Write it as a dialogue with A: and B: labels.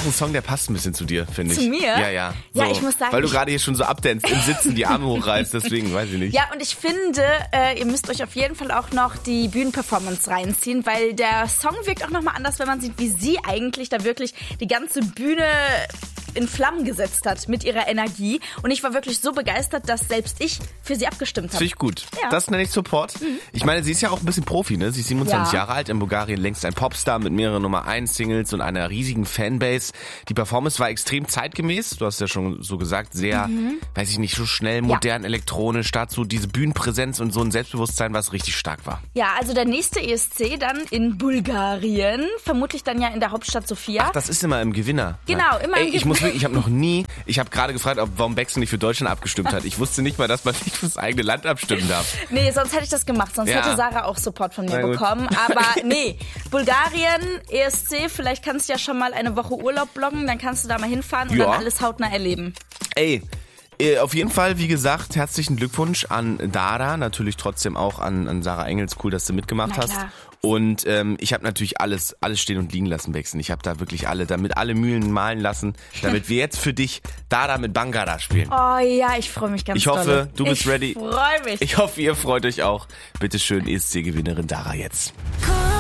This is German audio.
A: auch ein Song, der passt ein bisschen zu dir, finde ich.
B: Zu mir?
A: Ja.
B: Ja, ich muss sagen,
A: weil du gerade hier schon so abdanzt, im Sitzen die Arme hochreißt, deswegen, weiß ich nicht.
B: Ja, und ich finde, ihr müsst euch auf jeden Fall auch noch die Bühnenperformance reinziehen, weil der Song wirkt auch nochmal anders, wenn man sieht, wie sie eigentlich da wirklich die ganze Bühne in Flammen gesetzt hat mit ihrer Energie. Und ich war wirklich so begeistert, dass selbst ich für sie abgestimmt habe.
A: Finde ich gut.
B: Ja.
A: Das nenne ich Support. Ich meine, sie ist ja auch ein bisschen Profi, ne? Sie ist 27
B: Ja.
A: Jahre alt, in Bulgarien längst ein Popstar mit mehreren Nummer-1-Singles und einer riesigen Fanbase. Die Performance war extrem zeitgemäß. Du hast ja schon so gesagt, sehr, weiß ich nicht, so schnell, modern, elektronisch. Dazu diese Bühnenpräsenz und so ein Selbstbewusstsein, was richtig stark war.
B: Ja, also der nächste ESC dann in Bulgarien. Vermutlich dann ja in der Hauptstadt Sofia.
A: Ach, das ist immer im Gewinner.
B: Genau, immer im Gewinner.
A: Ich habe gerade gefragt, warum Beckson nicht für Deutschland abgestimmt hat. Ich wusste nicht mal, dass man nicht fürs eigene Land abstimmen darf.
B: Nee, sonst hätte ich das gemacht. Sonst hätte Sarah auch Support von mir bekommen. Aber nee, Bulgarien, ESC, vielleicht kannst du ja schon mal eine Woche Urlaub bloggen. Dann kannst du da mal hinfahren und dann alles hautnah erleben.
A: Ey, auf jeden Fall, wie gesagt, herzlichen Glückwunsch an Dara. Natürlich trotzdem auch an Sarah Engels. Cool, dass du mitgemacht hast. Und ich habe natürlich alles stehen und liegen lassen, Beckson. Ich habe da wirklich damit alle Mühlen mahlen lassen, damit wir jetzt für dich Dara mit Bangara spielen.
B: Oh ja, ich freue mich ganz doll.
A: Ich hoffe, du bist ready.
B: Ich freue mich.
A: Ich hoffe, ihr freut euch auch. Bitte schön, ESC-Gewinnerin Dara jetzt.